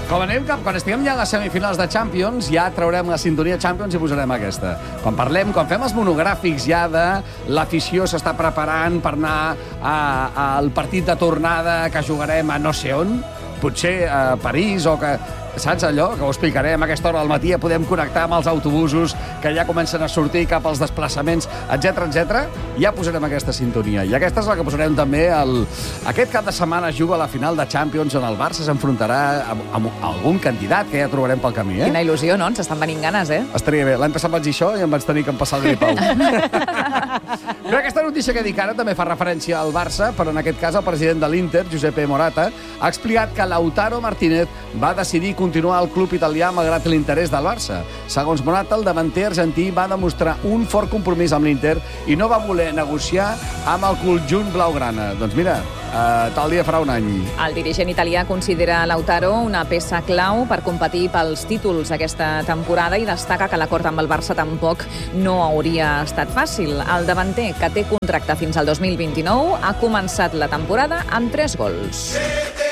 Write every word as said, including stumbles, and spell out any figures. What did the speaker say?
Com anem cap, quan estiguem ja a les semifinals de Champions, ja traurem la sintonia Champions i posarem aquesta. Quan parlem, quan fem els monogràfics ja de l'afició s'està preparant per anar a, a, al partit de tornada que jugarem a no sé on, potser a París o que... Saps allò? Que ho explicarem a aquesta hora del matí, ja podem connectar amb els autobusos que ja comencen a sortir cap als desplaçaments, etcètera, etcètera. Ja posarem aquesta sintonia. I aquesta és la que posarem també el... Aquest cap de setmana juga a la final de Champions on el Barça s'enfrontarà amb, amb algun candidat que ja trobarem pel camí, eh? Quina il·lusió, no? Ens estan venint ganes, eh? Estaria bé. L'any passat vaig dir això i em vaig tenir que empassar el gripau. Però aquesta notícia que dic ara també fa referència al Barça, però en aquest cas el president de l'Inter, Giuseppe Morata, ha explicat que Lautaro Martínez va decidir continuar al club italià malgrat l'interès del Barça. Segons Morata, el davanter argentí va demostrar un fort compromís amb l'Inter i no va voler negociar amb el conjunt blaugrana. Doncs mira, eh, tal dia farà un any. El dirigent italià considera Lautaro una peça clau per competir pels títols aquesta temporada i destaca que l'acord amb el Barça tampoc no hauria estat fàcil. El davanter, que té contracte fins al dos mil vint-i-nou, ha començat la temporada amb tres gols.